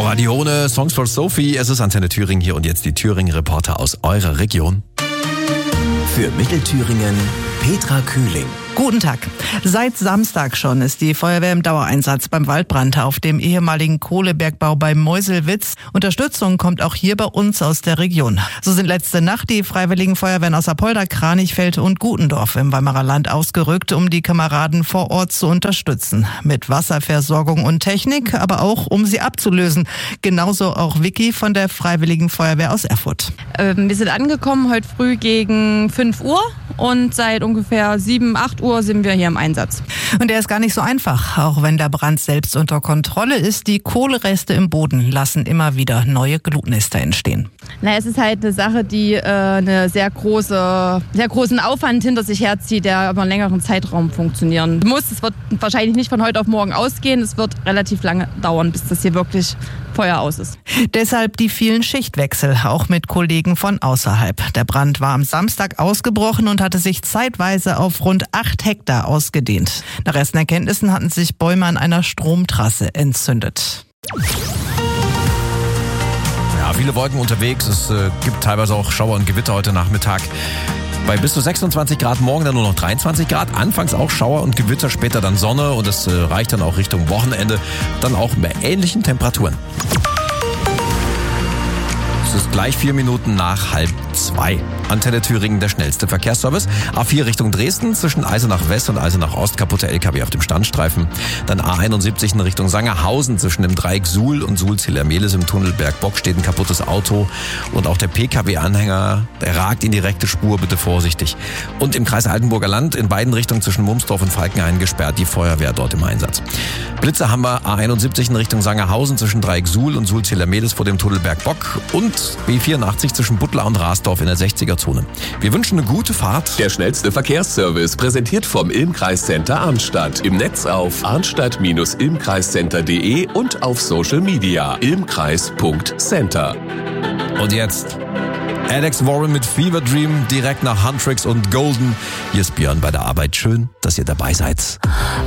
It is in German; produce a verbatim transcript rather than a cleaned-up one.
Radione, Songs for Sophie. Es ist Antenne Thüringen hier und jetzt die Thüringen-Reporter aus eurer Region. Für Mittelthüringen Petra Kühling. Guten Tag. Seit Samstag schon ist die Feuerwehr im Dauereinsatz beim Waldbrand auf dem ehemaligen Kohlebergbau bei Meuselwitz. Unterstützung kommt auch hier bei uns aus der Region. So sind letzte Nacht die Freiwilligen Feuerwehren aus Apolda, Kranichfeld und Gutendorf im Weimarer Land ausgerückt, um die Kameraden vor Ort zu unterstützen. Mit Wasserversorgung und Technik, aber auch um sie abzulösen. Genauso auch Vicky von der Freiwilligen Feuerwehr aus Erfurt. Ähm, wir sind angekommen heute früh gegen fünf Uhr und seit ungefähr sieben, acht Uhr sind wir hier im Einsatz. Und der ist gar nicht so einfach, auch wenn der Brand selbst unter Kontrolle ist. Die Kohlereste im Boden lassen immer wieder neue Glutnester entstehen. Na, es ist halt eine Sache, die äh, eine sehr große, sehr großen Aufwand hinter sich herzieht, der über einen längeren Zeitraum funktionieren muss. Es wird wahrscheinlich nicht von heute auf morgen ausgehen. Es wird relativ lange dauern, bis das hier wirklich Feuer aus ist. Deshalb die vielen Schichtwechsel, auch mit Kollegen von außerhalb. Der Brand war am Samstag ausgebrochen und hatte sich zeitweise auf rund acht Hektar ausgedehnt. Nach ersten Erkenntnissen hatten sich Bäume an einer Stromtrasse entzündet. Ja, viele Wolken unterwegs. Es äh, gibt teilweise auch Schauer und Gewitter heute Nachmittag. Bei bis zu sechsundzwanzig Grad, morgen dann nur noch dreiundzwanzig Grad. Anfangs auch Schauer und Gewitter, später dann Sonne und es äh, reicht dann auch Richtung Wochenende. Dann auch bei ähnlichen Temperaturen. Es ist gleich vier Minuten nach halb zwei. Antenne Thüringen, der schnellste Verkehrsservice. A vier Richtung Dresden, zwischen Eisenach West und Eisenach Ost, kaputte L K W auf dem Standstreifen. Dann A einundsiebzig in Richtung Sangerhausen, zwischen dem Dreieck Suhl und Suhl-Zillermehlis im Tunnel Bergbock steht ein kaputtes Auto. Und auch der P K W-Anhänger, der ragt in die rechte Spur, bitte vorsichtig. Und im Kreis Altenburger Land, in beiden Richtungen zwischen Mumsdorf und Falkenhain gesperrt, die Feuerwehr dort im Einsatz. Blitze haben wir A einundsiebzig in Richtung Sangerhausen, zwischen Dreieck Suhl und Suhl-Zillermehlis vor dem Tunnel Bergbock. Und B vierundachtzig zwischen Buttlar und Rasdorf in der sechziger Zone. Wir wünschen eine gute Fahrt. Der schnellste Verkehrsservice, präsentiert vom Ilmkreiscenter Arnstadt. Im Netz auf arnstadt Bindestrich ilmkreiscenter punkt de und auf Social Media ilmkreis punkt center. Und jetzt Alex Warren mit Fever Dream direkt nach Huntrix und Golden. Hier ist Björn bei der Arbeit. Schön, dass ihr dabei seid.